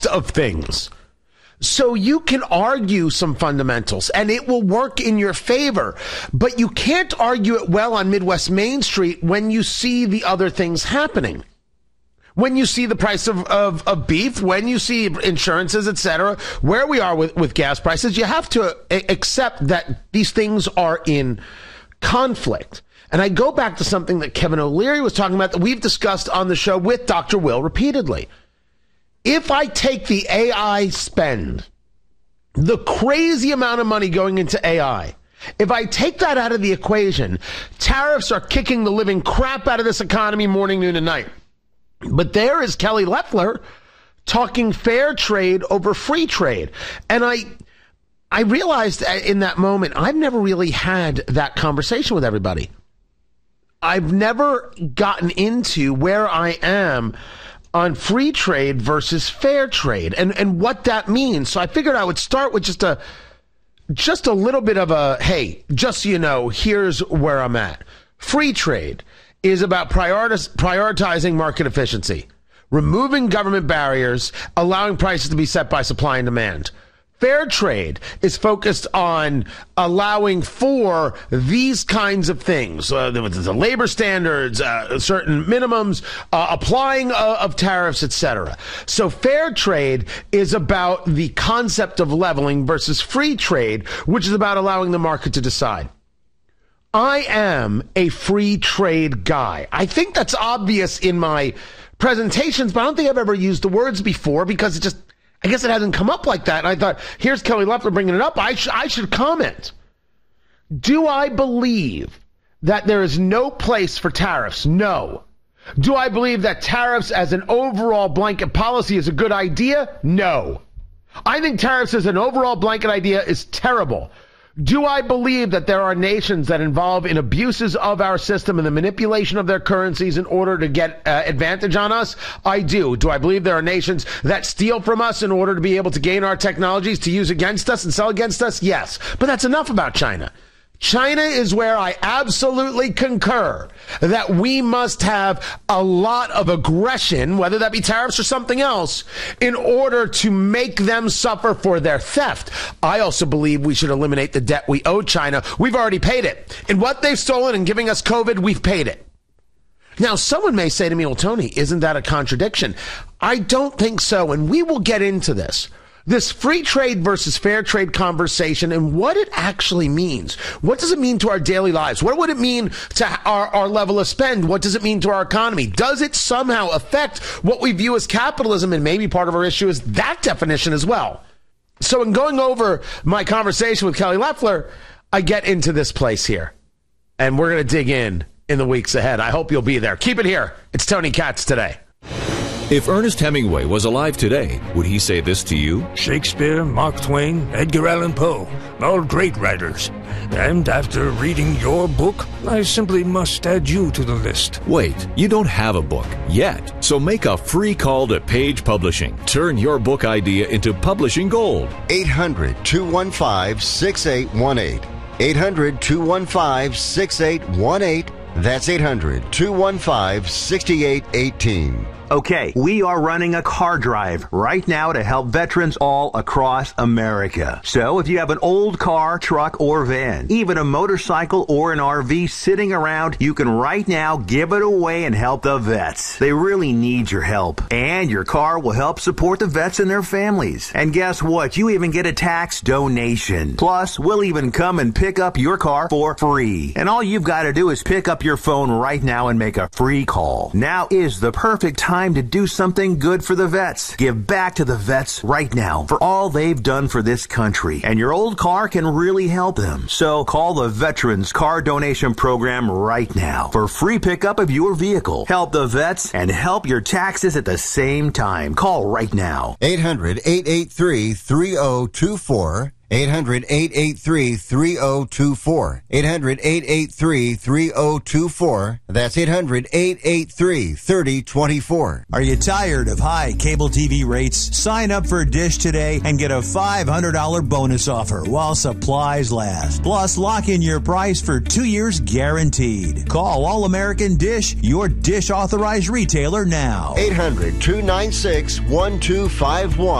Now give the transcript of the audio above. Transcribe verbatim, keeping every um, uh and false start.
of things. So you can argue some fundamentals and it will work in your favor, but you can't argue it well on Midwest Main Street when you see the other things happening. When you see the price of, of, of beef, when you see insurances, et cetera, where we are with, with gas prices, you have to a- accept that these things are in conflict. And I go back to something that Kevin O'Leary was talking about that we've discussed on the show with Doctor Will repeatedly. If I take the A I spend, the crazy amount of money going into A I, if I take that out of the equation, tariffs are kicking the living crap out of this economy morning, noon, and night. But there is Kelly Loeffler talking fair trade over free trade. And I I realized in that moment, I've never really had that conversation with everybody. I've never gotten into where I am on free trade versus fair trade and, and what that means. So I figured I would start with just a just a little bit of a, hey, just so you know, here's where I'm at. Free trade is about prioritis- prioritizing market efficiency, removing government barriers, allowing prices to be set by supply and demand. Fair trade is focused on allowing for these kinds of things, uh, the labor standards, uh, certain minimums, uh, applying uh, of tariffs, et cetera. So fair trade is about the concept of leveling versus free trade, which is about allowing the market to decide. I am a free trade guy. I think that's obvious in my presentations, but I don't think I've ever used the words before because it just, I guess it hasn't come up like that. And I thought, here's Kelly Loeffler bringing it up. I, sh- I should comment. Do I believe that there is no place for tariffs? No. Do I believe that tariffs as an overall blanket policy is a good idea? No. I think tariffs as an overall blanket idea is terrible. Do I believe that there are nations that involve in abuses of our system and the manipulation of their currencies in order to get uh, advantage on us? I do. Do I believe there are nations that steal from us in order to be able to gain our technologies to use against us and sell against us? Yes. But that's enough about China. China is where I absolutely concur that we must have a lot of aggression, whether that be tariffs or something else, in order to make them suffer for their theft. I also believe we should eliminate the debt we owe China. We've already paid it. In what they've stolen and giving us COVID, we've paid it. Now, someone may say to me, well, Tony, isn't that a contradiction? I don't think so, and we will get into this. This free trade versus fair trade conversation and what it actually means. What does it mean to our daily lives? What would it mean to our, our level of spend? What does it mean to our economy? Does it somehow affect what we view as capitalism? And maybe part of our issue is that definition as well. So in going over my conversation with Kelly Loeffler, I get into this place here. And we're going to dig in in the weeks ahead. I hope you'll be there. Keep it here. It's Tony Katz Today. If Ernest Hemingway was alive today, would he say this to you? Shakespeare, Mark Twain, Edgar Allan Poe, all great writers. And after reading your book, I simply must add you to the list. Wait, you don't have a book yet. So make a free call to Page Publishing. Turn your book idea into publishing gold. eight hundred, two one five, six eight one eight. eight hundred, two one five, six eight one eight. That's eight hundred, two one five, six eight one eight. Okay, we are running a car drive right now to help veterans all across America. So if you have an old car, truck, or van, even a motorcycle or an R V sitting around, you can right now give it away and help the vets. They really need your help. And your car will help support the vets and their families. And guess what? You even get a tax donation. Plus, we'll even come and pick up your car for free. And all you've got to do is pick up your phone right now and make a free call. Now is the perfect time to do something good for the vets. Give back to the vets right now for all they've done for this country. And your old car can really help them. So call the Veterans Car Donation Program right now for free pickup of your vehicle. Help the vets and help your taxes at the same time. Call right now. eight hundred, eight eight three, three oh two four. eight hundred, eight eight three, three oh two four. eight hundred, eight eight three, three oh two four. That's eight hundred, eight eight three, three oh two four. Are you tired of high cable T V rates? Sign up for Dish today and get a five hundred dollars bonus offer while supplies last. Plus, lock in your price for two years guaranteed. Call All American Dish, your Dish authorized retailer now. eight hundred, two nine six, one two five one.